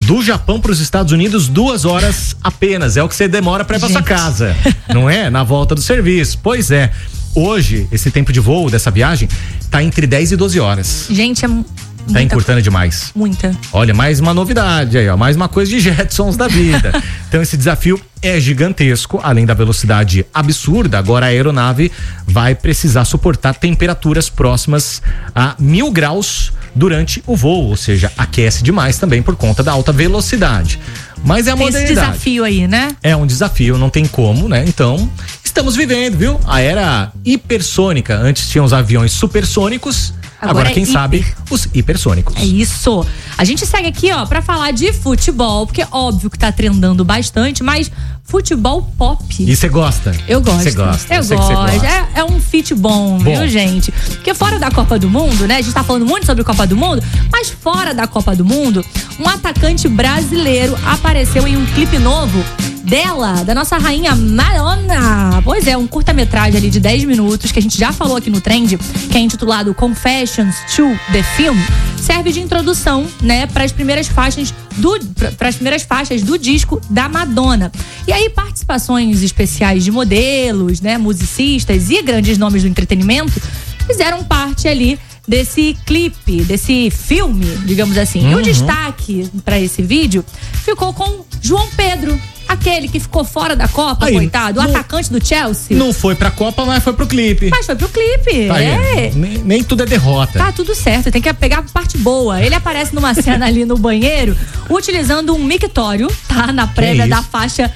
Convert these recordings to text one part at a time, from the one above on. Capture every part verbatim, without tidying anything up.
Do Japão para os Estados Unidos, duas horas apenas. É o que você demora para ir para sua casa, não é? Na volta do serviço. Pois é. Hoje, esse tempo de voo dessa viagem tá entre dez e doze horas. Gente, é tá encurtando demais. Muita. Olha, mais uma novidade aí, ó. Mais uma coisa de Jetsons da vida. Então esse desafio é gigantesco. Além da velocidade absurda, agora a aeronave vai precisar suportar temperaturas próximas a mil graus durante o voo. Ou seja, aquece demais também por conta da alta velocidade. Mas é a tem modernidade. Esse desafio aí, né? É um desafio, não tem como, né? Então, estamos vivendo, viu? A era hipersônica. Antes tinham os aviões supersônicos. Agora, Agora quem é sabe, os hipersônicos. É isso. A gente segue aqui, ó, pra falar de futebol, porque é óbvio que tá trendando bastante, mas futebol pop. E você gosta? Eu gosto. Você gosta? Eu, Eu sei gosto. que você gosta. É, é um fit bom, Bom. viu, gente? Porque fora da Copa do Mundo, né? A gente tá falando muito sobre a Copa do Mundo, mas fora da Copa do Mundo, um atacante brasileiro apareceu em um clipe novo dela, da nossa rainha Madonna. Pois é, um curta-metragem ali de dez minutos, que a gente já falou aqui no Trend, que é intitulado Confessions to the Film, serve de introdução, né, para as primeiras faixas do para as primeiras faixas do disco da Madonna. E aí participações especiais de modelos, né, musicistas e grandes nomes do entretenimento fizeram parte ali desse clipe, desse filme, digamos assim. Uhum. E o destaque para esse vídeo ficou com João Pedro, aquele que ficou fora da Copa, Aí, coitado, o não, atacante do Chelsea. Não foi pra Copa, mas foi pro clipe. Mas foi pro clipe, Tá é. aí, nem, nem tudo é derrota. Tá tudo certo, tem que pegar a parte boa. Ele aparece numa cena ali no banheiro, utilizando um mictório, tá? Na prévia isso? da faixa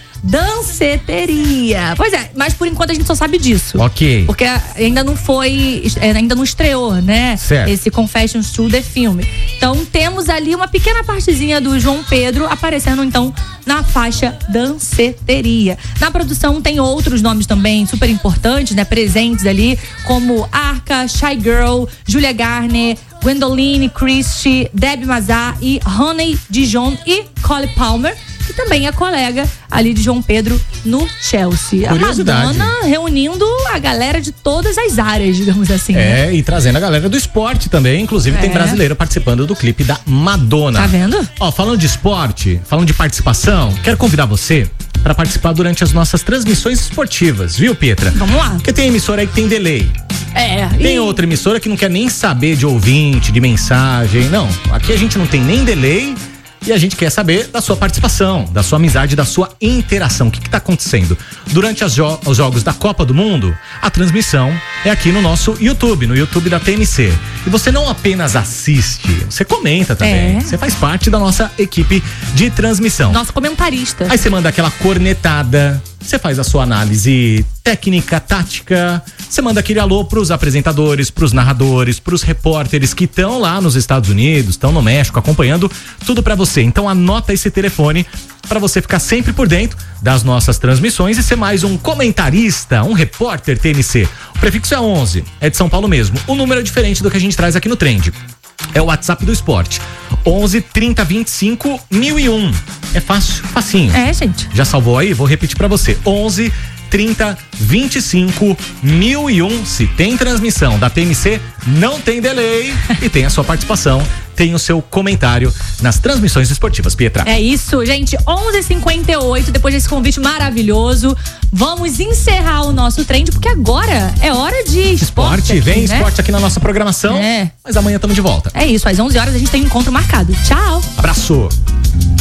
danceteria. Pois é, mas por enquanto a gente só sabe disso. Ok. Porque ainda não foi, ainda não estreou, né? Certo. Esse Confessions to the Film. Então temos ali uma pequena partezinha do João Pedro aparecendo então na faixa danceteria. Na produção tem outros nomes também super importantes, né? Presentes ali, como Arca, Shy Girl, Julia Garner, Gwendoline Christie, Debbie Mazar e Honey Dijon e Cole Palmer, que também é colega ali de João Pedro no Chelsea. A Madonna reunindo a galera de todas as áreas, digamos assim. É, né? e trazendo a galera do esporte também. Inclusive, É. tem brasileiro participando do clipe da Madonna. Tá vendo? Ó, falando de esporte, falando de participação, quero convidar você para participar durante as nossas transmissões esportivas, viu, Pietra? Vamos lá. Porque tem emissora aí que tem delay. É. Tem e... outra emissora que não quer nem saber de ouvinte, de mensagem. Não, aqui a gente não tem nem delay. E a gente quer saber da sua participação, da sua amizade, da sua interação. O que está acontecendo? Durante as jo- os jogos da Copa do Mundo, a transmissão é aqui no nosso YouTube, no YouTube da T N C. E você não apenas assiste, você comenta também. É. Você faz parte da nossa equipe de transmissão. Nosso comentarista. Aí você manda aquela cornetada, você faz a sua análise técnica, tática, você manda aquele alô pros apresentadores, pros narradores, pros repórteres que estão lá nos Estados Unidos, estão no México, acompanhando tudo pra você. Então anota esse telefone pra você ficar sempre por dentro das nossas transmissões e ser mais um comentarista, um repórter T N C. O prefixo é onze, é de São Paulo mesmo. O número é diferente do que a gente traz aqui no Trend. É o WhatsApp do esporte. onze, trinta, vinte e cinco, mil e um. É fácil, facinho. É, gente. Já salvou aí? Vou repetir pra você. onze, trinta, vinte e cinco, mil e um. Se tem transmissão da T N C, não tem delay e tem a sua participação, tem o seu comentário nas transmissões esportivas, Pietra. É isso, gente. onze e cinquenta e oito, depois desse convite maravilhoso, vamos encerrar o nosso Trend, porque agora é hora de esporte. Esporte, aqui, vem né? esporte aqui na nossa programação. É. Mas amanhã estamos de volta. É isso, às onze horas a gente tem um encontro marcado. Tchau. Abraço.